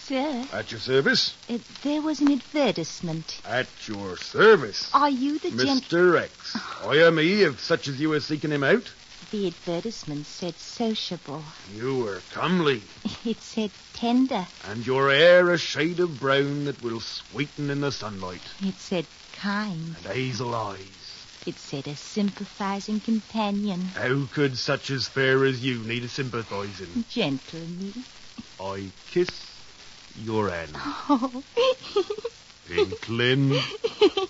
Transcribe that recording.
sir. At your service? There was an advertisement. At your service? Are you the Mr. X. I am he, if such as you are seeking him out. The advertisement said sociable. You were comely. It said tender. And your hair a shade of brown that will sweeten in the sunlight. It said kind. And hazel eyes. It said a sympathizing companion. How could such as fair as you need a sympathizing? Gentle me. I kiss your hand. Oh. Pinklin.